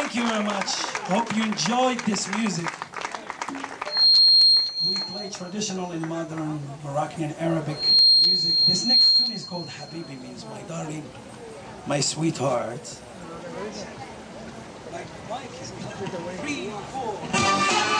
Thank you very much. Hope you enjoyed this music. We play traditional and modern Moroccan and Arabic music. This next tune is called Habibi, means my darling, my sweetheart. My mic is